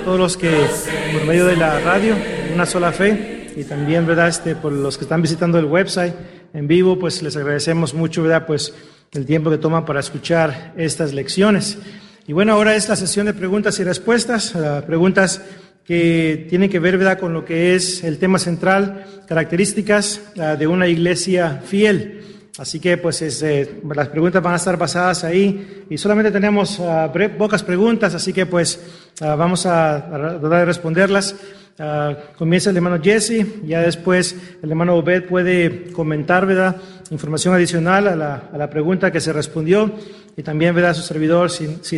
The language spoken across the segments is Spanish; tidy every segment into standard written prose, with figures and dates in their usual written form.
todos los que por medio de la radio, Una Sola Fe, y también, ¿verdad?, por los que están visitando el website en vivo, pues les agradecemos mucho, ¿verdad?, pues el tiempo que toman para escuchar estas lecciones. Y bueno, ahora es la sesión de preguntas y respuestas, preguntas que tienen que ver, ¿verdad?, con lo que es el tema central, características de una iglesia fiel. Así que pues las preguntas van a estar basadas ahí y solamente tenemos pocas preguntas, así que pues vamos a tratar de responderlas. Comienza el hermano Jesse, ya después el hermano Obed puede comentar, ¿verdad?, información adicional a la pregunta que se respondió, y también, ¿verdad?, su servidor si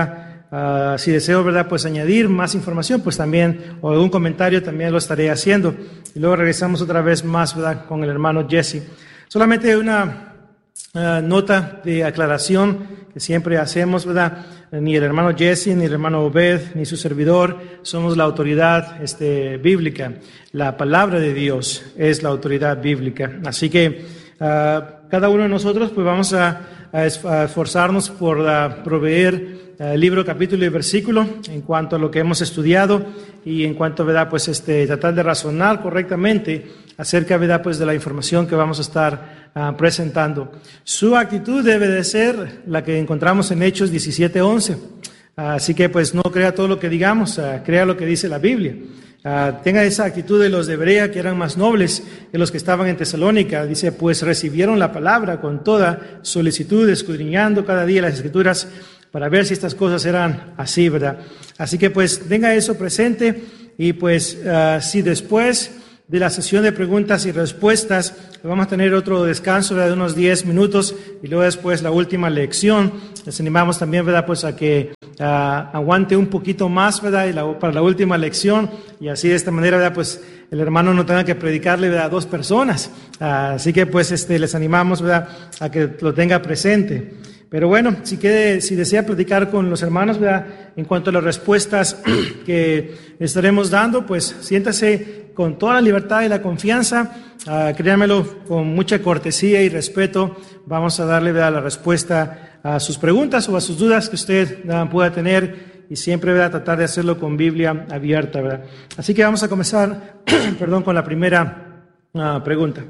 deseo, ¿verdad?, pues añadir más información, pues también, o algún comentario también lo estaré haciendo. Y luego regresamos otra vez más, ¿verdad?, con el hermano Jesse. Solamente una nota de aclaración que siempre hacemos, ¿verdad? Ni el hermano Jesse, ni el hermano Obed, ni su servidor somos la autoridad bíblica. La palabra de Dios es la autoridad bíblica. Así que cada uno de nosotros pues vamos a esforzarnos por proveer libro, capítulo y versículo en cuanto a lo que hemos estudiado y en cuanto, ¿verdad?, pues tratar de razonar correctamente acerca, ¿verdad?, pues de la información que vamos a estar presentando. Su actitud debe de ser la que encontramos en Hechos 17:11. Así que pues no crea todo lo que digamos, crea lo que dice la Biblia. Tenga esa actitud de los de Berea, que eran más nobles que los que estaban en Tesalónica. Dice, pues recibieron la palabra con toda solicitud, escudriñando cada día las Escrituras para ver si estas cosas eran así, ¿verdad? Así que pues tenga eso presente, y pues si después de la sesión de preguntas y respuestas vamos a tener otro descanso, ¿verdad?, de unos 10 minutos, y luego después la última lección. Les animamos también, ¿verdad?, pues a que aguante un poquito más, ¿verdad?, para la última lección, y así de esta manera, ¿verdad?, pues el hermano no tenga que predicarle, ¿verdad?, a 2 personas. Así que pues les animamos, ¿verdad?, a que lo tenga presente. Pero bueno, si desea platicar con los hermanos, ¿verdad?, en cuanto a las respuestas que estaremos dando, pues siéntase con toda la libertad y la confianza. Créanmelo, con mucha cortesía y respeto vamos a darle, ¿verdad?, la respuesta a sus preguntas o a sus dudas que usted pueda tener, y siempre, ¿verdad?, tratar de hacerlo con Biblia abierta, ¿verdad? Así que vamos a comenzar con la primera pregunta.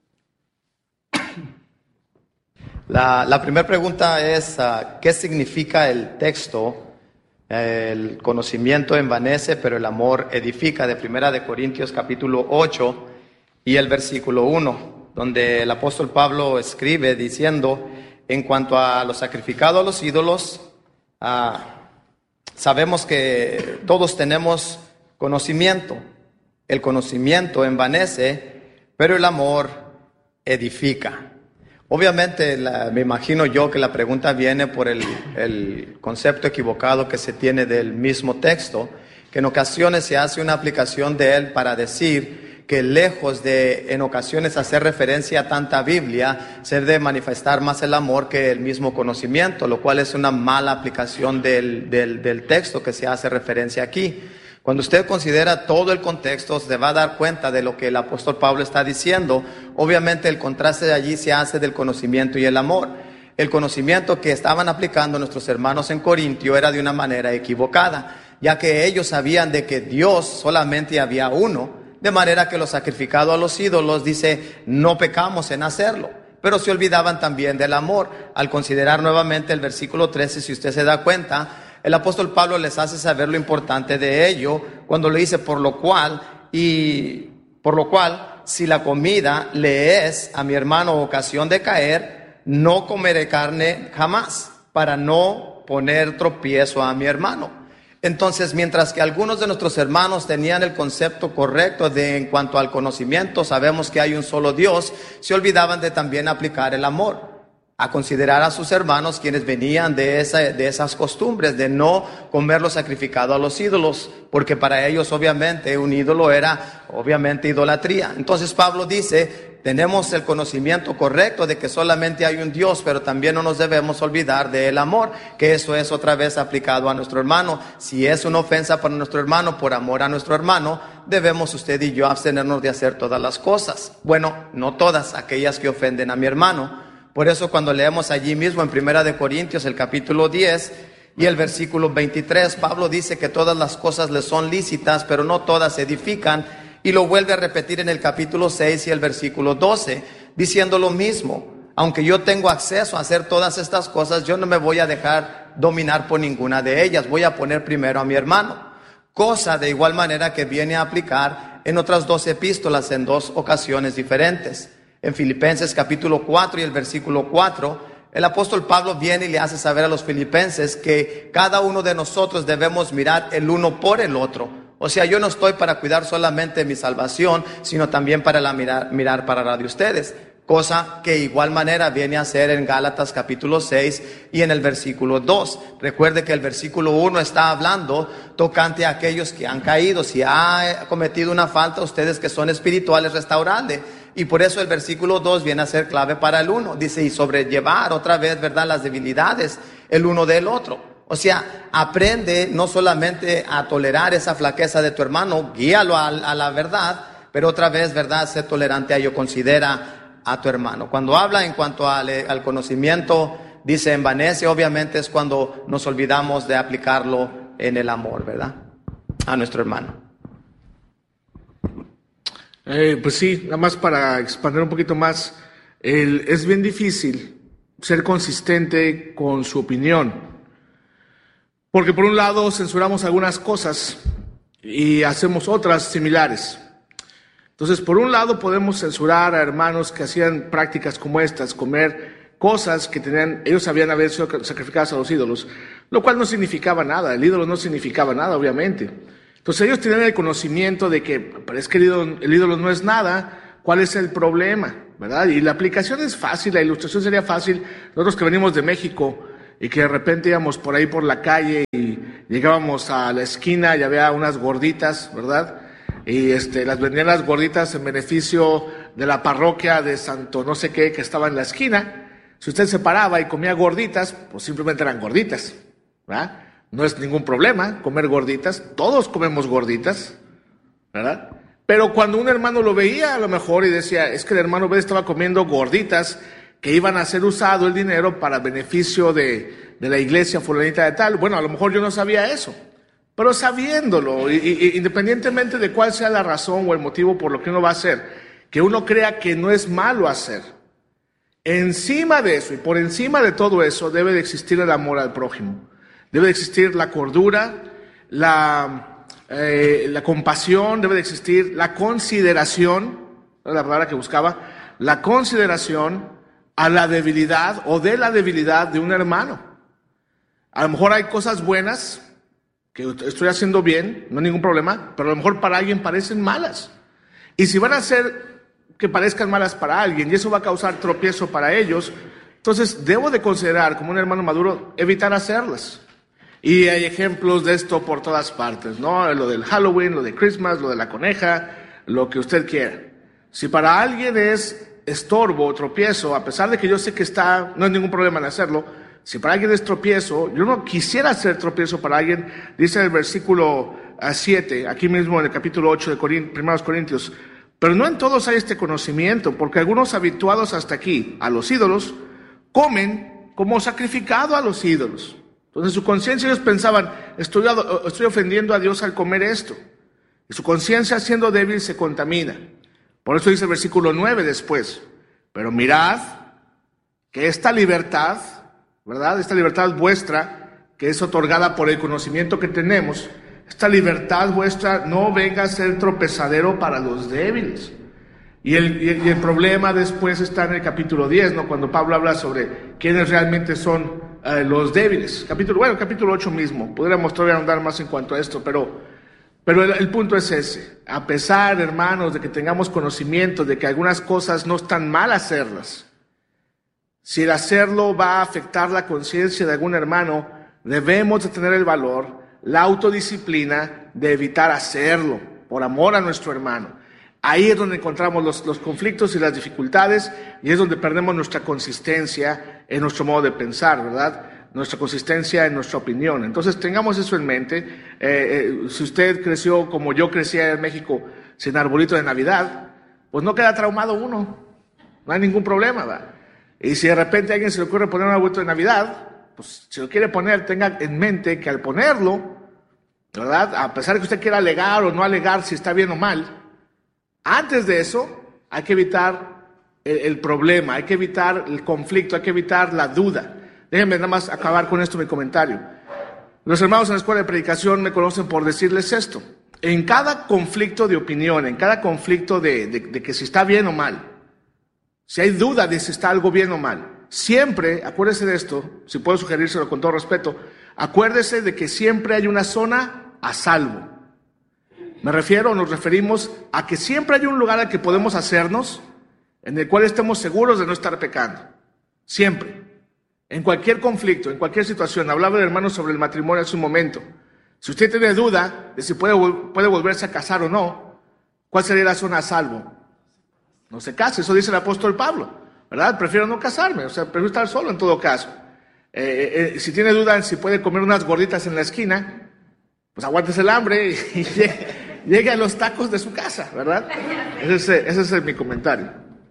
La primera pregunta es, ¿qué significa el texto? El conocimiento envanece, pero el amor edifica, de 1 Corintios capítulo 8 y el versículo 1, donde el apóstol Pablo escribe diciendo, en cuanto a lo sacrificado a los ídolos, sabemos que todos tenemos conocimiento. El conocimiento envanece, pero el amor edifica. Obviamente, me imagino yo que la pregunta viene por el concepto equivocado que se tiene del mismo texto, que en ocasiones se hace una aplicación de él para decir que lejos de en ocasiones hacer referencia a tanta Biblia, se debe manifestar más el amor que el mismo conocimiento, lo cual es una mala aplicación del texto que se hace referencia aquí. Cuando usted considera todo el contexto, se va a dar cuenta de lo que el apóstol Pablo está diciendo. Obviamente el contraste de allí se hace del conocimiento y el amor. El conocimiento que estaban aplicando nuestros hermanos en Corintio era de una manera equivocada, ya que ellos sabían de que Dios solamente había uno, de manera que lo sacrificado a los ídolos, dice, no pecamos en hacerlo. Pero se olvidaban también del amor. Al considerar nuevamente el versículo 13, si usted se da cuenta, el apóstol Pablo les hace saber lo importante de ello cuando le dice, por lo cual, si la comida le es a mi hermano ocasión de caer, no comeré carne jamás, para no poner tropiezo a mi hermano. Entonces, mientras que algunos de nuestros hermanos tenían el concepto correcto en cuanto al conocimiento, sabemos que hay un solo Dios, se olvidaban de también aplicar el amor, a considerar a sus hermanos quienes venían de esas costumbres de no comer lo sacrificado a los ídolos, porque para ellos obviamente un ídolo era obviamente idolatría. Entonces Pablo dice, tenemos el conocimiento correcto de que solamente hay un Dios, pero también no nos debemos olvidar del amor, que eso es otra vez aplicado a nuestro hermano. Si es una ofensa para nuestro hermano, por amor a nuestro hermano, debemos usted y yo abstenernos de hacer todas las cosas. Bueno, no todas, aquellas que ofenden a mi hermano. Por eso cuando leemos allí mismo en 1 Corintios el capítulo 10, y el versículo 23. Pablo dice que todas las cosas le son lícitas, pero no todas edifican, y lo vuelve a repetir en el capítulo 6 y el versículo 12, diciendo lo mismo. Aunque yo tengo acceso a hacer todas estas cosas, yo no me voy a dejar dominar por ninguna de ellas. Voy a poner primero a mi hermano. Cosa de igual manera que viene a aplicar en otras 2 epístolas en 2 ocasiones diferentes. En Filipenses capítulo 4 y el versículo 4, el apóstol Pablo viene y le hace saber a los filipenses que cada uno de nosotros debemos mirar el uno por el otro. O sea, yo no estoy para cuidar solamente mi salvación, sino también para mirar para la de ustedes. Cosa que igual manera viene a ser en Gálatas capítulo 6 y en el versículo 2. Recuerde que el versículo 1 está hablando tocante a aquellos que han caído. Si ha cometido una falta, ustedes que son espirituales, restaurarle. Y por eso el versículo 2 viene a ser clave para el 1. Dice, y sobrellevar otra vez, ¿verdad?, las debilidades el uno del otro. O sea, aprende no solamente a tolerar esa flaqueza de tu hermano, guíalo a la verdad, pero otra vez, ¿verdad?, sé tolerante a ello, considera a tu hermano. Cuando habla en cuanto al conocimiento, dice envanece, obviamente es cuando nos olvidamos de aplicarlo en el amor, ¿verdad?, a nuestro hermano. Pues sí, nada más para expandir un poquito más, es bien difícil ser consistente con su opinión, porque por un lado censuramos algunas cosas y hacemos otras similares. Entonces, por un lado podemos censurar a hermanos que hacían prácticas como estas, comer cosas que ellos sabían haber sido sacrificadas a los ídolos, lo cual no significaba nada, el ídolo no significaba nada, obviamente. Entonces ellos tenían el conocimiento de que, pero es que el ídolo no es nada, ¿cuál es el problema?, ¿verdad? Y la aplicación es fácil, la ilustración sería fácil. Nosotros que venimos de México y que de repente íbamos por ahí por la calle y llegábamos a la esquina y había unas gorditas, ¿verdad?, y las vendían las gorditas en beneficio de la parroquia de Santo no sé qué que estaba en la esquina. Si usted se paraba y comía gorditas, pues simplemente eran gorditas, ¿verdad? No es ningún problema comer gorditas, todos comemos gorditas, ¿verdad? Pero cuando un hermano lo veía a lo mejor y decía, es que el hermano B estaba comiendo gorditas que iban a ser usado el dinero para beneficio de la iglesia fulanita de tal, bueno, a lo mejor yo no sabía eso. Pero sabiéndolo, independientemente de cuál sea la razón o el motivo por lo que uno va a hacer, que uno crea que no es malo hacer, encima de eso y por encima de todo eso debe de existir el amor al prójimo, debe de existir la cordura, la compasión, debe de existir la consideración, la palabra que buscaba, la consideración a la debilidad o de la debilidad de un hermano. A lo mejor hay cosas buenas que estoy haciendo bien, no hay ningún problema, pero a lo mejor para alguien parecen malas. Y si van a hacer que parezcan malas para alguien y eso va a causar tropiezo para ellos, entonces debo de considerar como un hermano maduro evitar hacerlas. Y hay ejemplos de esto por todas partes, ¿no? Lo del Halloween, lo de Christmas, lo de la coneja, lo que usted quiera. Si para alguien es estorbo o tropiezo, a pesar de que yo sé que no hay ningún problema en hacerlo, si para alguien es tropiezo, yo no quisiera hacer tropiezo para alguien, dice el versículo 7, aquí mismo en el capítulo 8 de 1 Corintios, pero no en todos hay este conocimiento, porque algunos habituados hasta aquí a los ídolos, comen como sacrificado a los ídolos. Entonces su conciencia ellos pensaban, estoy ofendiendo a Dios al comer esto. Y su conciencia siendo débil se contamina. Por eso dice el versículo 9 después, pero mirad que esta libertad, ¿verdad?, esta libertad vuestra, que es otorgada por el conocimiento que tenemos, esta libertad vuestra no venga a ser tropezadero para los débiles. Y el problema después está en el capítulo 10, ¿no?, cuando Pablo habla sobre quiénes realmente son los débiles. Capítulo 8 mismo, podríamos todavía andar más en cuanto a esto, pero el punto es ese. A pesar, hermanos, de que tengamos conocimiento de que algunas cosas no están mal hacerlas, si el hacerlo va a afectar la conciencia de algún hermano, debemos de tener el valor, la autodisciplina de evitar hacerlo, por amor a nuestro hermano. Ahí es donde encontramos los conflictos y las dificultades, y es donde perdemos nuestra consistencia en nuestro modo de pensar, ¿verdad?, nuestra consistencia en nuestra opinión. Entonces tengamos eso en mente. Si usted creció como yo crecía en México sin arbolito de Navidad, pues no queda traumado uno, no hay ningún problema, ¿verdad? Y si de repente a alguien se le ocurre poner un arbolito de Navidad, pues si lo quiere poner, tenga en mente que al ponerlo, ¿verdad? A pesar de que usted quiera alegar o no alegar si está bien o mal, antes de eso hay que evitar el problema, hay que evitar el conflicto, hay que evitar la duda. Déjenme nada más acabar con esto mi comentario. Los hermanos en la escuela de predicación me conocen por decirles esto. En cada conflicto de opinión, en cada conflicto de que si está bien o mal, si hay duda de si está algo bien o mal, siempre, acuérdese de esto, si puedo sugerírselo con todo respeto, acuérdese de que siempre hay una zona a salvo. Nos referimos a que siempre hay un lugar al que podemos hacernos, en el cual estemos seguros de no estar pecando. Siempre. En cualquier conflicto, en cualquier situación. Hablaba el hermano sobre el matrimonio hace un momento. Si usted tiene duda de si puede volverse a casar o no, ¿cuál sería la zona a salvo? No se case, eso dice el apóstol Pablo, ¿verdad? Prefiero no casarme, prefiero estar solo en todo caso. Si tiene duda en si puede comer unas gorditas en la esquina, pues aguántese el hambre y llegue a los tacos de su casa, ¿verdad? Ese es mi comentario.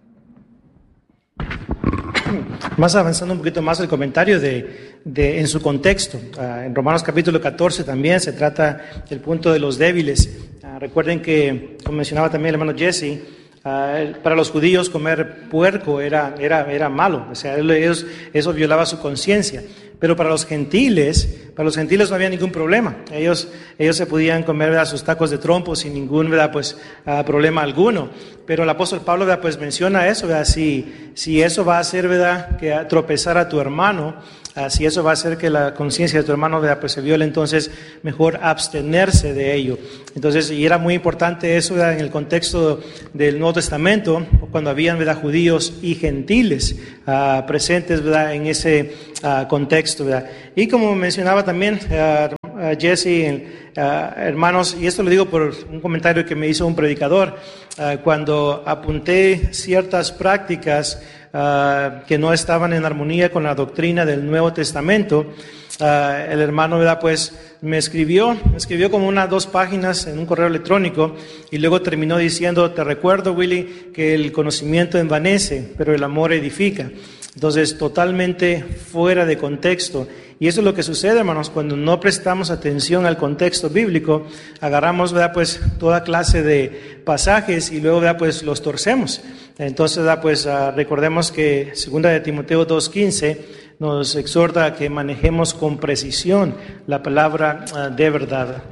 Más avanzando un poquito más el comentario en su contexto. En Romanos capítulo 14 también se trata del punto de los débiles. Recuerden que, como mencionaba también el hermano Jesse, para los judíos comer puerco era malo, o sea, eso violaba su conciencia. Pero para los gentiles no había ningún problema. Ellos se podían comer, ¿verdad?, sus tacos de trompo sin ningún, ¿verdad?, problema alguno. Pero el apóstol Pablo, ¿verdad?, pues menciona eso, ¿verdad? Si eso va a hacer, ¿verdad?, que tropezar a tu hermano, si eso va a hacer que la conciencia de tu hermano, ¿verdad?, pues se viole, entonces mejor abstenerse de ello. Entonces, y era muy importante eso, ¿verdad?, en el contexto del Nuevo Testamento, cuando habían, ¿verdad?, judíos y gentiles presentes, ¿verdad?, en ese contexto, ¿verdad? Y como mencionaba también Jesse, hermanos, y esto lo digo por un comentario que me hizo un predicador, cuando apunté ciertas prácticas que no estaban en armonía con la doctrina del Nuevo Testamento, el hermano, ¿verdad?, pues me escribió como 2 páginas en un correo electrónico y luego terminó diciendo: te recuerdo, Willy, que el conocimiento envanece, pero el amor edifica. Entonces, totalmente fuera de contexto. Y eso es lo que sucede, hermanos, cuando no prestamos atención al contexto bíblico, agarramos, ¿verdad?, pues toda clase de pasajes y luego, ¿verdad?, pues los torcemos. Entonces, ¿verdad?, pues recordemos que 2 de Timoteo 2:15 nos exhorta a que manejemos con precisión la palabra de verdad.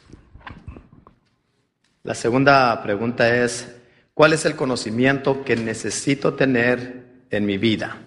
La segunda pregunta es: ¿cuál es el conocimiento que necesito tener en mi vida?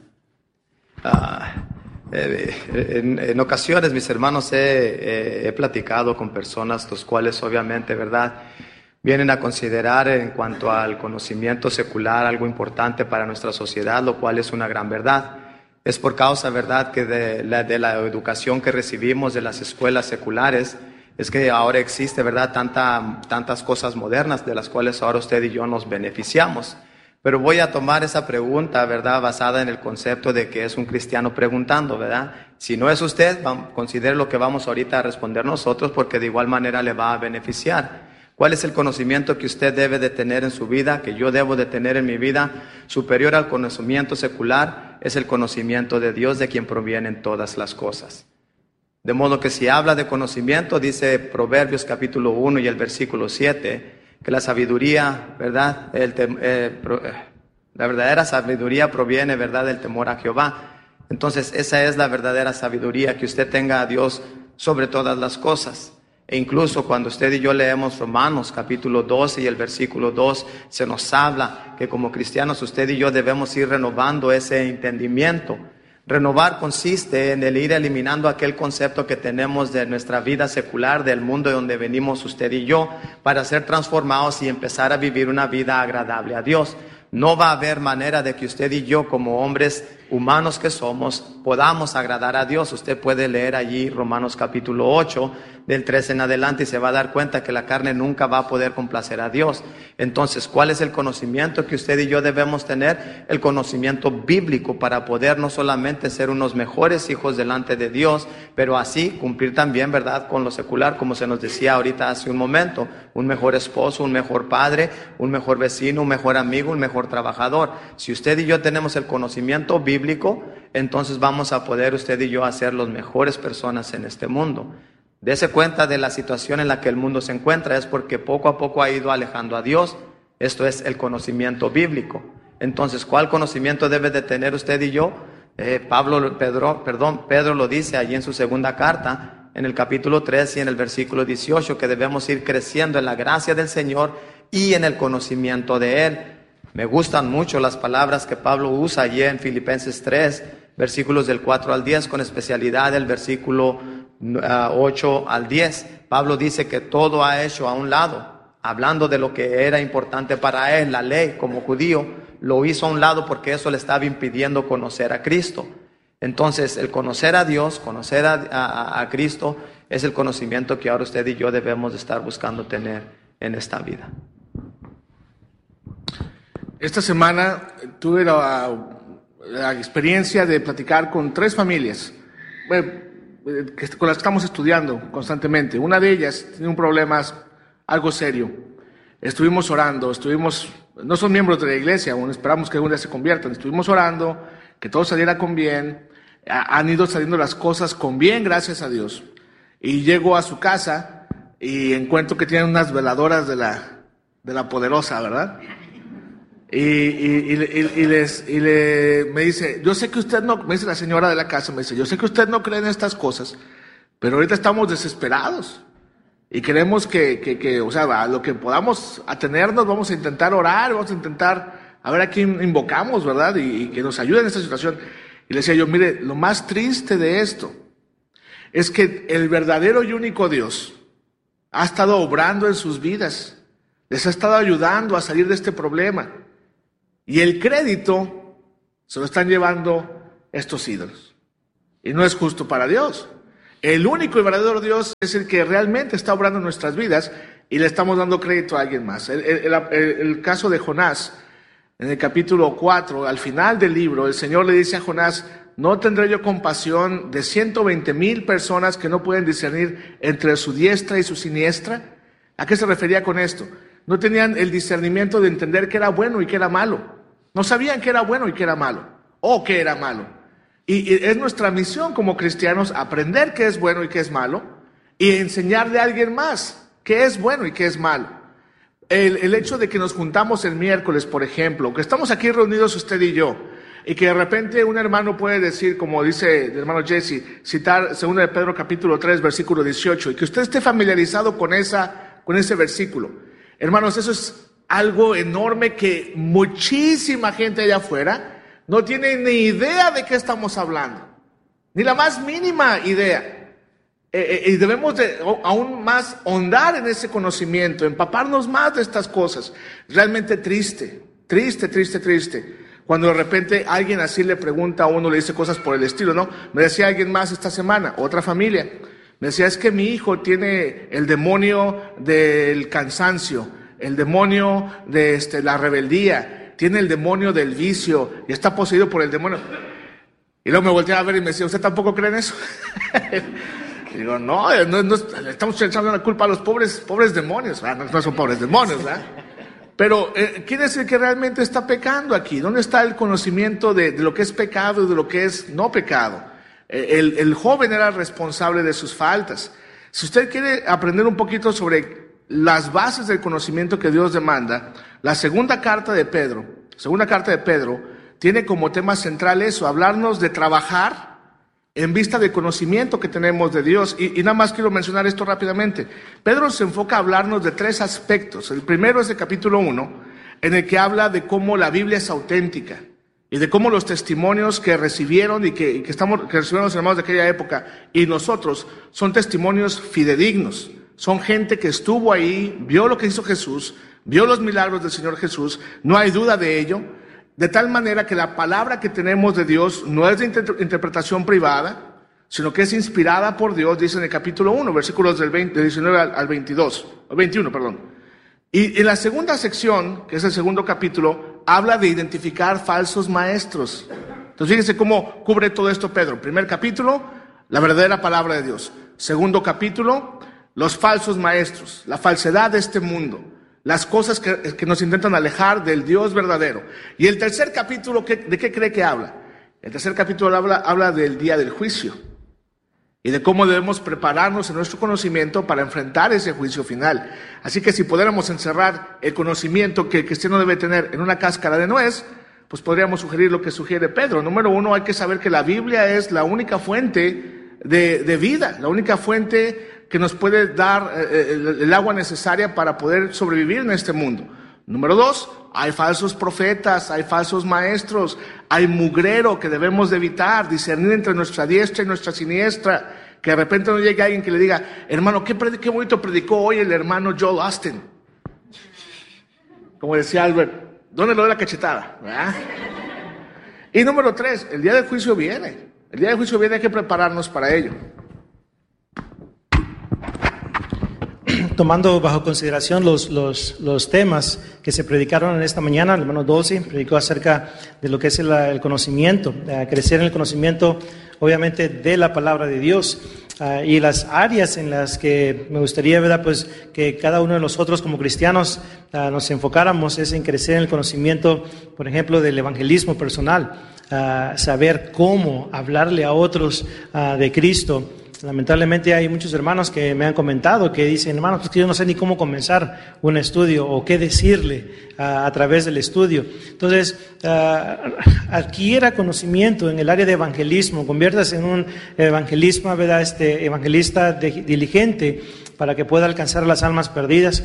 En ocasiones, mis hermanos, he platicado con personas los cuales obviamente, ¿verdad?, vienen a considerar en cuanto al conocimiento secular algo importante para nuestra sociedad, lo cual es una gran verdad. Es por causa, ¿verdad?, que de la educación que recibimos de las escuelas seculares, es que ahora existe, ¿verdad?, tantas cosas modernas de las cuales ahora usted y yo nos beneficiamos. Pero voy a tomar esa pregunta, ¿verdad?, basada en el concepto de que es un cristiano preguntando, ¿verdad? Si no es usted, considere lo que vamos ahorita a responder nosotros, porque de igual manera le va a beneficiar. ¿Cuál es el conocimiento que usted debe de tener en su vida, que yo debo de tener en mi vida, superior al conocimiento secular? Es el conocimiento de Dios, de quien provienen todas las cosas. De modo que si habla de conocimiento, dice Proverbios capítulo 1 y el versículo 7, que la sabiduría, ¿verdad?, la verdadera sabiduría proviene, ¿verdad?, del temor a Jehová. Entonces, esa es la verdadera sabiduría, que usted tenga a Dios sobre todas las cosas. E incluso cuando usted y yo leemos Romanos capítulo 12 y el versículo 2, se nos habla que como cristianos usted y yo debemos ir renovando ese entendimiento. Renovar consiste en el ir eliminando aquel concepto que tenemos de nuestra vida secular, del mundo de donde venimos usted y yo, para ser transformados y empezar a vivir una vida agradable a Dios. No va a haber manera de que usted y yo, como hombres humanos que somos, podamos agradar a Dios. Usted puede leer allí Romanos capítulo 8, del 13 en adelante, y se va a dar cuenta que la carne nunca va a poder complacer a Dios. Entonces, ¿cuál es el conocimiento que usted y yo debemos tener? El conocimiento bíblico, para poder no solamente ser unos mejores hijos delante de Dios, pero así cumplir también, ¿verdad?, con lo secular, como se nos decía ahorita hace un momento: un mejor esposo, un mejor padre, un mejor vecino, un mejor amigo, un mejor trabajador. Si usted y yo tenemos el conocimiento bíblico, entonces vamos a poder usted y yo hacer las mejores personas en este mundo. Dese cuenta de la situación en la que el mundo se encuentra, es porque poco a poco ha ido alejando a Dios. Esto es el conocimiento bíblico. Entonces, ¿cuál conocimiento debe de tener usted y yo? Pedro lo dice allí en su segunda carta, en el capítulo 3 y en el versículo 18, que debemos ir creciendo en la gracia del Señor y en el conocimiento de Él. Me gustan mucho las palabras que Pablo usa allí en Filipenses 3, versículos del 4 al 10, con especialidad del versículo 8 al 10. Pablo dice que todo ha hecho a un lado, hablando de lo que era importante para él, la ley como judío, lo hizo a un lado porque eso le estaba impidiendo conocer a Cristo. Entonces, el conocer a Dios, conocer a Cristo, es el conocimiento que ahora usted y yo debemos de estar buscando tener en esta vida. Esta semana tuve la experiencia de platicar con 3 familias con las que estamos estudiando constantemente. Una de ellas tiene un problema algo serio. Estuvimos orando, no son miembros de la iglesia, aún esperamos que algún día se conviertan. Estuvimos orando, que todo saliera con bien. Han ido saliendo las cosas con bien, gracias a Dios. Y llego a su casa y encuentro que tienen unas veladoras de la poderosa, ¿verdad? Me dice, yo sé que usted no, me dice la señora de la casa, me dice, yo sé que usted no cree en estas cosas, pero ahorita estamos desesperados. Y queremos que, o sea, a lo que podamos atenernos, vamos a intentar orar, vamos a intentar a ver a quién invocamos, ¿verdad? Y que nos ayude en esta situación. Y le decía yo, mire, lo más triste de esto es que el verdadero y único Dios ha estado obrando en sus vidas, les ha estado ayudando a salir de este problema. Y el crédito se lo están llevando estos ídolos. Y no es justo para Dios. El único y verdadero Dios es el que realmente está obrando en nuestras vidas y le estamos dando crédito a alguien más. El caso de Jonás, en el capítulo 4, al final del libro, el Señor le dice a Jonás, ¿no tendré yo compasión de 120,000 personas que no pueden discernir entre su diestra y su siniestra? ¿A qué se refería con esto? No tenían el discernimiento de entender qué era bueno y qué era malo. No sabían qué era bueno y qué era malo, o qué era malo. Y es nuestra misión como cristianos aprender qué es bueno y qué es malo y enseñarle a alguien más qué es bueno y qué es malo. El hecho de que nos juntamos el miércoles, por ejemplo, que estamos aquí reunidos usted y yo, y que de repente un hermano puede decir, como dice el hermano Jesse, citar 2 de Pedro capítulo 3, versículo 18, y que usted esté familiarizado con ese versículo. Hermanos, eso es algo enorme que muchísima gente allá afuera no tiene ni idea de qué estamos hablando, ni la más mínima idea. Y debemos de aún más ahondar en ese conocimiento, empaparnos más de estas cosas. Realmente triste. Cuando de repente alguien así le pregunta a uno, le dice cosas por el estilo, ¿no? Me decía alguien más esta semana, otra familia, me decía, es que mi hijo tiene el demonio del cansancio, el demonio de la rebeldía, tiene el demonio del vicio y está poseído por el demonio. Y luego me volteaba a ver y me decía, ¿usted tampoco cree en eso? Y digo, no, le estamos echando la culpa a los pobres demonios. No son pobres demonios, ¿verdad? Pero ¿quién es el que realmente está pecando aquí? ¿Dónde está el conocimiento de lo que es pecado y de lo que es no pecado? El joven era responsable de sus faltas. Si usted quiere aprender un poquito sobre las bases del conocimiento que Dios demanda, la segunda carta de Pedro, tiene como tema central eso, hablarnos de trabajar en vista del conocimiento que tenemos de Dios. Y nada más quiero mencionar esto rápidamente. Pedro se enfoca a hablarnos de 3 aspectos. El primero es el capítulo 1, en el que habla de cómo la Biblia es auténtica y de cómo los testimonios que recibieron y que recibieron los hermanos de aquella época y nosotros son testimonios fidedignos. Son gente que estuvo ahí, vio lo que hizo Jesús, vio los milagros del Señor Jesús, no hay duda de ello, de tal manera que la palabra que tenemos de Dios no es de interpretación privada, sino que es inspirada por Dios, dice en el capítulo 1, versículos del 19 al 21, perdón. Y en la segunda sección, que es el segundo capítulo, habla de identificar falsos maestros. Entonces fíjense cómo cubre todo esto Pedro. Primer capítulo, la verdadera palabra de Dios. Segundo capítulo, los falsos maestros, la falsedad de este mundo, las cosas que nos intentan alejar del Dios verdadero. Y el tercer capítulo, ¿de qué cree que habla? El tercer capítulo habla del día del juicio y de cómo debemos prepararnos en nuestro conocimiento para enfrentar ese juicio final. Así que si pudiéramos encerrar el conocimiento que el cristiano debe tener en una cáscara de nuez, pues podríamos sugerir lo que sugiere Pedro. Número uno, hay que saber que la Biblia es la única fuente de vida, la única fuente que nos puede dar el agua necesaria para poder sobrevivir en este mundo. Número dos, hay falsos profetas, hay falsos maestros, hay mugrero que debemos de evitar, discernir entre nuestra diestra y nuestra siniestra, que de repente no llegue alguien que le diga, hermano, qué bonito predicó hoy el hermano Joel Austin. Como decía Albert, ¿dónde le doy la cachetada? ¿Verdad? Y número tres, el día del juicio viene. El día del juicio viene, hay que prepararnos para ello. Tomando bajo consideración los temas que se predicaron en esta mañana, el hermano Dolce predicó acerca de lo que es el conocimiento, crecer en el conocimiento, obviamente, de la palabra de Dios, y las áreas en las que me gustaría, ¿verdad?, pues que cada uno de nosotros como cristianos nos enfocáramos es en crecer en el conocimiento, por ejemplo, del evangelismo personal, saber cómo hablarle a otros de Cristo. Lamentablemente hay muchos hermanos que me han comentado que dicen, hermano, pues que yo no sé ni cómo comenzar un estudio o qué decirle a través del estudio. Entonces, adquiera conocimiento en el área de evangelismo, conviértase en un evangelista, ¿verdad? Evangelista diligente para que pueda alcanzar las almas perdidas.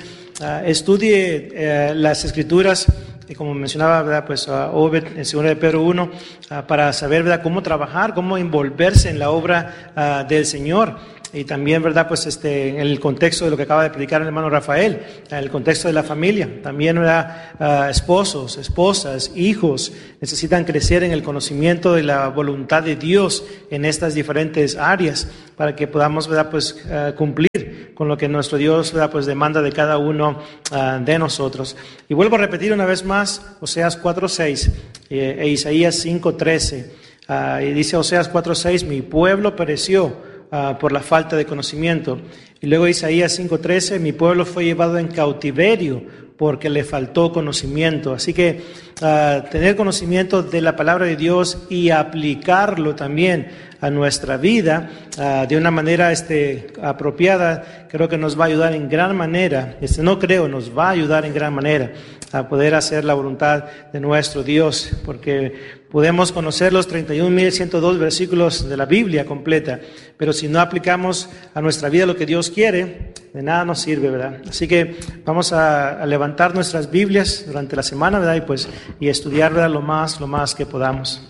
Estudie las Escrituras, como mencionaba, ¿verdad?, pues Obed en 2 de Pedro 1, para saber, ¿verdad?, cómo trabajar, cómo envolverse en la obra del Señor. Y también, ¿verdad?, pues en el contexto de lo que acaba de predicar el hermano Rafael, en el contexto de la familia. También, ¿verdad?, esposos, esposas, hijos necesitan crecer en el conocimiento de la voluntad de Dios en estas diferentes áreas para que podamos, ¿verdad?, pues cumplir con lo que nuestro Dios, ¿verdad?, pues demanda de cada uno de nosotros. Y vuelvo a repetir una vez más Oseas 4:6 e Isaías 5:13. Y dice Oseas 4:6, mi pueblo pereció por la falta de conocimiento. Y luego Isaías 5:13, mi pueblo fue llevado en cautiverio porque le faltó conocimiento. Así que tener conocimiento de la palabra de Dios y aplicarlo también a nuestra vida de una manera apropiada, creo que nos va a ayudar en gran manera. Nos va a ayudar en gran manera a poder hacer la voluntad de nuestro Dios, porque podemos conocer los 31.102 versículos de la Biblia completa, pero si no aplicamos a nuestra vida lo que Dios quiere, de nada nos sirve, ¿verdad? Así que vamos a levantar nuestras Biblias durante la semana, ¿verdad? Y estudiar, ¿verdad?, lo más que podamos.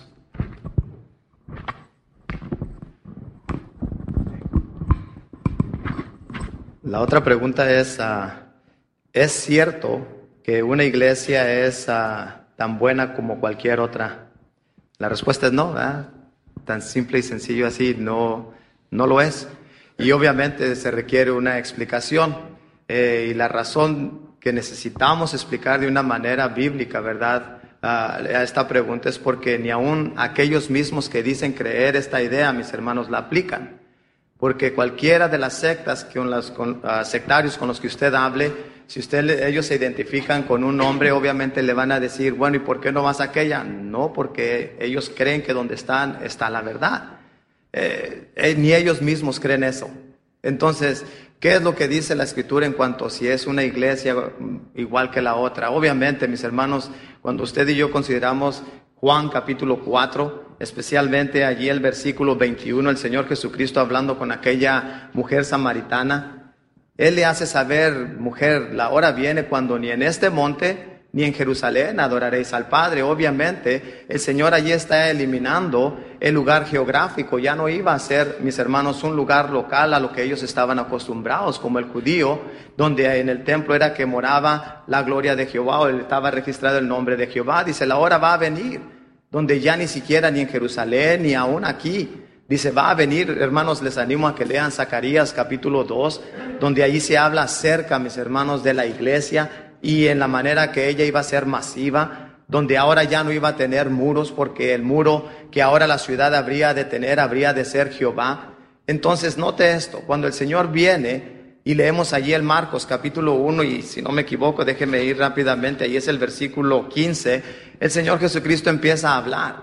La otra pregunta ¿es cierto que una iglesia es tan buena como cualquier otra? La respuesta es no, ¿verdad? Tan simple y sencillo así, no lo es. Y obviamente se requiere una explicación. Y la razón que necesitamos explicar de una manera bíblica, ¿verdad?, a esta pregunta es porque ni aun aquellos mismos que dicen creer esta idea, mis hermanos, la aplican. Porque cualquiera de las sectas, sectarios con los que usted hable, si ellos se identifican con un nombre, obviamente le van a decir, bueno, ¿y por qué no vas a aquella? No, porque ellos creen que donde está la verdad. Ni ellos mismos creen eso. Entonces, ¿qué es lo que dice la Escritura en cuanto a si es una iglesia igual que la otra? Obviamente, mis hermanos, cuando usted y yo consideramos Juan capítulo 4, especialmente allí el versículo 21, el Señor Jesucristo hablando con aquella mujer samaritana, Él le hace saber, mujer, la hora viene cuando ni en este monte ni en Jerusalén adoraréis al Padre. Obviamente, el Señor allí está eliminando el lugar geográfico. Ya no iba a ser, mis hermanos, un lugar local a lo que ellos estaban acostumbrados, como el judío, donde en el templo era que moraba la gloria de Jehová, o estaba registrado el nombre de Jehová. Dice, la hora va a venir, donde ya ni siquiera ni en Jerusalén, ni aún aquí. Dice, va a venir, hermanos, les animo a que lean Zacarías capítulo 2, donde allí se habla acerca, mis hermanos, de la iglesia, y en la manera que ella iba a ser masiva, donde ahora ya no iba a tener muros, porque el muro que ahora la ciudad habría de tener, habría de ser Jehová. Entonces, note esto, cuando el Señor viene, y leemos allí el Marcos capítulo 1, y si no me equivoco, déjeme ir rápidamente, ahí es el versículo 15, el Señor Jesucristo empieza a hablar.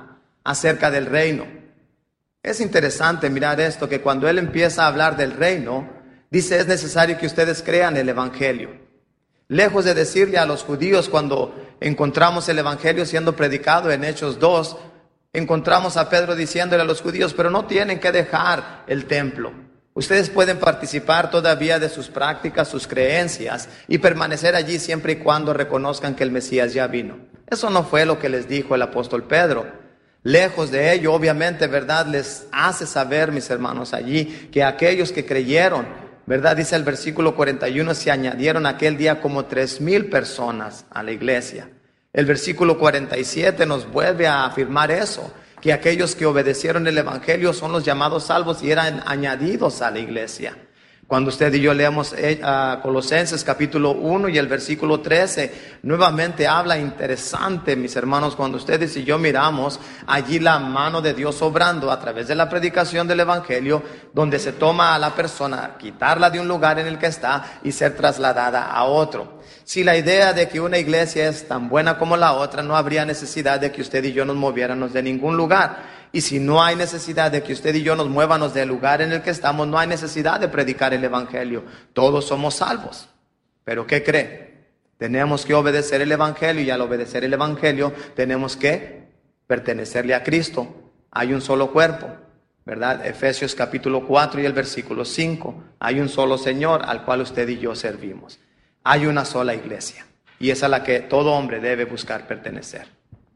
acerca del reino. Es interesante mirar esto, que cuando él empieza a hablar del reino, dice: es necesario que ustedes crean el evangelio. Lejos de decirle a los judíos, cuando encontramos el evangelio siendo predicado en Hechos 2, encontramos a Pedro diciéndole a los judíos: pero no tienen que dejar el templo. Ustedes pueden participar todavía de sus prácticas, sus creencias, y permanecer allí siempre y cuando reconozcan que el Mesías ya vino. Eso no fue lo que les dijo el apóstol Pedro. Lejos de ello, obviamente, ¿verdad?, les hace saber, mis hermanos, allí, que aquellos que creyeron, ¿verdad?, dice el versículo 41, se añadieron aquel día como 3,000 personas a la iglesia. El versículo 47 nos vuelve a afirmar eso, que aquellos que obedecieron el evangelio son los llamados salvos y eran añadidos a la iglesia. Cuando usted y yo leemos Colosenses capítulo 1 y el versículo 13, nuevamente habla interesante, mis hermanos, cuando ustedes y yo miramos allí la mano de Dios obrando a través de la predicación del evangelio, donde se toma a la persona, quitarla de un lugar en el que está y ser trasladada a otro. Si la idea de que una iglesia es tan buena como la otra, no habría necesidad de que usted y yo nos moviéramos de ningún lugar. Y si no hay necesidad de que usted y yo nos muévanos del lugar en el que estamos, no hay necesidad de predicar el evangelio. Todos somos salvos. ¿Pero qué cree? Tenemos que obedecer el evangelio, y al obedecer el evangelio tenemos que pertenecerle a Cristo. Hay un solo cuerpo, ¿verdad? Efesios capítulo 4 y el versículo 5. Hay un solo Señor al cual usted y yo servimos. Hay una sola iglesia, y es a la que todo hombre debe buscar pertenecer.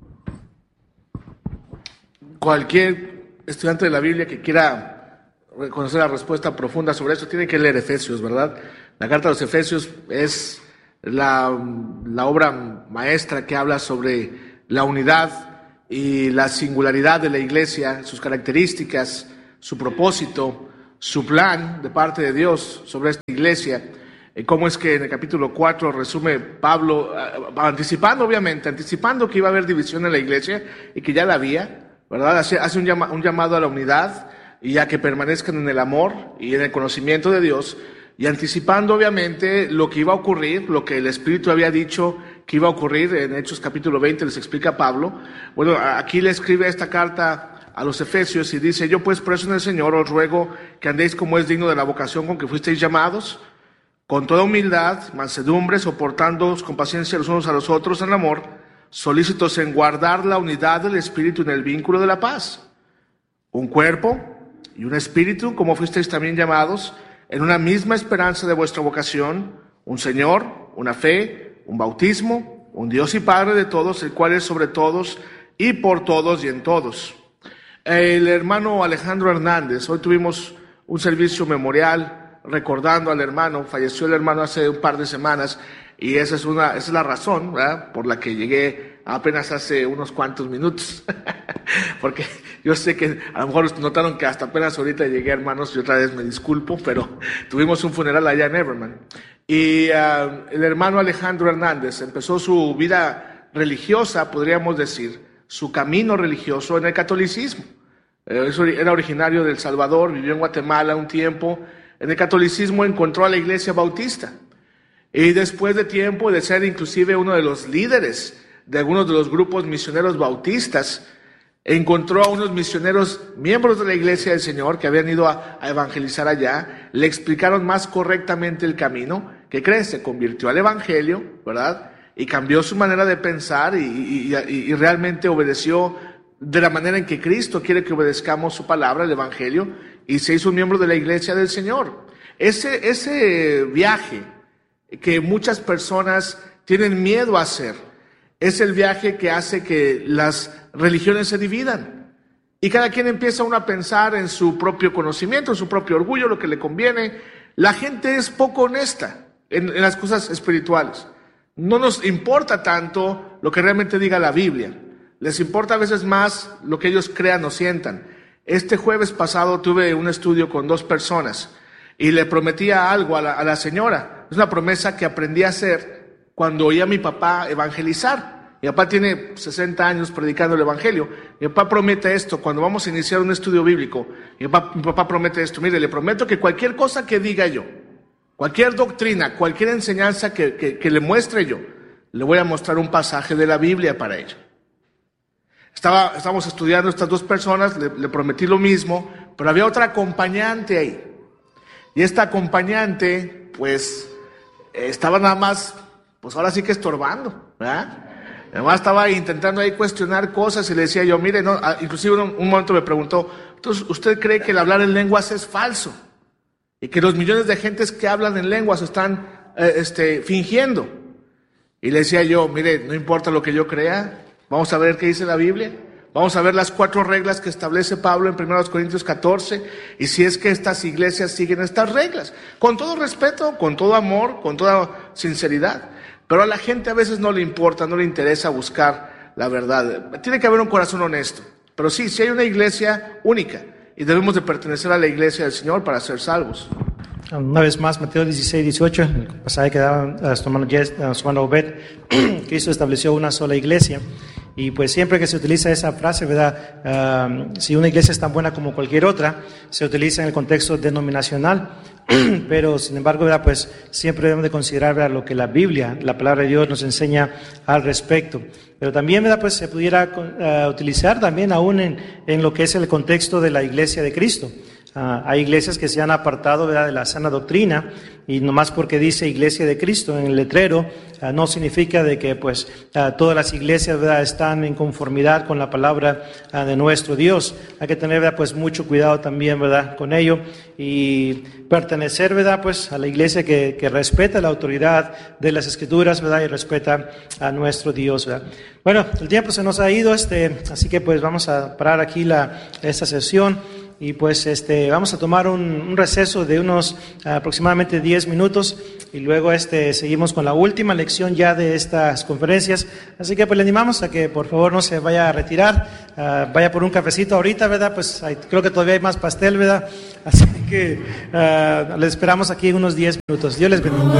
Cualquier estudiante de la Biblia que quiera conocer la respuesta profunda sobre esto tiene que leer Efesios, ¿verdad? La carta de los Efesios es la obra maestra que habla sobre la unidad y la singularidad de la iglesia, sus características, su propósito, su plan de parte de Dios sobre esta iglesia. Cómo es que en el capítulo 4 resume Pablo, anticipando que iba a haber división en la iglesia y que ya la había, ¿verdad? Hace un llamado a la unidad y a que permanezcan en el amor y en el conocimiento de Dios, y anticipando obviamente lo que iba a ocurrir, lo que el Espíritu había dicho que iba a ocurrir. En Hechos capítulo 20 les explica Pablo. Bueno, aquí le escribe esta carta a los Efesios y dice: yo pues preso en el Señor os ruego que andéis como es digno de la vocación con que fuisteis llamados, con toda humildad, mansedumbre, soportándoos con paciencia los unos a los otros en amor, solícitos en guardar la unidad del Espíritu en el vínculo de la paz. Un cuerpo y un espíritu, como fuisteis también llamados, en una misma esperanza de vuestra vocación, un Señor, una fe, un bautismo, un Dios y Padre de todos, el cual es sobre todos y por todos y en todos. El hermano Alejandro Hernández, hoy tuvimos un servicio memorial recordando al hermano. Falleció el hermano hace un par de semanas, y esa es la razón, ¿verdad?, por la que llegué apenas hace unos cuantos minutos. Porque yo sé que a lo mejor notaron que hasta apenas ahorita llegué, hermanos, y otra vez me disculpo, pero tuvimos un funeral allá en Everman. Y el hermano Alejandro Hernández empezó su vida religiosa, podríamos decir, su camino religioso en el catolicismo. Era originario de El Salvador, vivió en Guatemala un tiempo. En el catolicismo encontró a la iglesia bautista, y después de tiempo de ser inclusive uno de los líderes de algunos de los grupos misioneros bautistas, encontró a unos misioneros, miembros de la iglesia del Señor, que habían ido a evangelizar allá. Le explicaron más correctamente el camino. ¿Qué crees? Se convirtió al evangelio, ¿verdad? Y cambió su manera de pensar y realmente obedeció de la manera en que Cristo quiere que obedezcamos su palabra, el evangelio, y se hizo un miembro de la iglesia del Señor. Ese viaje que muchas personas tienen miedo a hacer, es el viaje que hace que las religiones se dividan, y cada quien empieza a pensar en su propio conocimiento, en su propio orgullo, lo que le conviene. La gente es poco honesta en las cosas espirituales. No nos importa tanto lo que realmente diga la Biblia. Les importa a veces más lo que ellos crean o sientan. Este jueves pasado tuve un estudio con 2 personas y le prometía algo a la señora. Es una promesa que aprendí a hacer cuando oía a mi papá evangelizar. Mi papá tiene 60 años predicando el evangelio. Mi papá promete esto: cuando vamos a iniciar un estudio bíblico, mi papá promete esto: mire, le prometo que cualquier cosa que diga yo, cualquier doctrina, cualquier enseñanza que le muestre yo, le voy a mostrar un pasaje de la Biblia para ella. Estábamos estudiando estas dos personas, le prometí lo mismo, pero había otra acompañante ahí. Y esta acompañante, pues, estaba nada más, pues ahora sí que estorbando, ¿verdad? Además estaba intentando ahí cuestionar cosas y le decía yo, mire, no, inclusive un momento me preguntó, entonces, ¿usted cree que el hablar en lenguas es falso? Y que los millones de gentes que hablan en lenguas están fingiendo. Y le decía yo, mire, no importa lo que yo crea, vamos a ver qué dice la Biblia, vamos a ver las 4 reglas que establece Pablo en 1 Corintios 14, y si es que estas iglesias siguen estas reglas, con todo respeto, con todo amor, con toda sinceridad. Pero a la gente a veces no le importa, no le interesa buscar la verdad. Tiene que haber un corazón honesto. Pero sí hay una iglesia única, y debemos de pertenecer a la iglesia del Señor para ser salvos. Una vez más, Mateo 16, 18, el pasaje que daba su hermano Obed, Cristo estableció una sola iglesia. Y pues siempre que se utiliza esa frase, ¿verdad? Si una iglesia es tan buena como cualquier otra, se utiliza en el contexto denominacional. Pero sin embargo, ¿verdad? Pues siempre debemos de considerar, ¿verdad?, lo que la Biblia, la palabra de Dios nos enseña al respecto. Pero también, ¿verdad?, pues se pudiera utilizar también aún en lo que es el contexto de la iglesia de Cristo. Hay iglesias que se han apartado, ¿verdad?, de la sana doctrina, y nomás porque dice Iglesia de Cristo en el letrero, no significa de que pues todas las iglesias, ¿verdad?, están en conformidad con la palabra de nuestro Dios. Hay que tener, ¿verdad?, pues mucho cuidado también, ¿verdad?, con ello, y pertenecer, ¿verdad?, pues a la iglesia que respeta la autoridad de las Escrituras, ¿verdad?, y respeta a nuestro Dios, ¿verdad? Bueno, el tiempo se nos ha ido, así que pues vamos a parar aquí esta sesión. Y pues vamos a tomar un receso de unos aproximadamente 10 minutos y luego seguimos con la última lección ya de estas conferencias. Así que pues le animamos a que por favor no se vaya a retirar, vaya por un cafecito ahorita, ¿verdad? Pues creo que todavía hay más pastel, ¿verdad? Así que le esperamos aquí en unos 10 minutos. Dios les bendiga.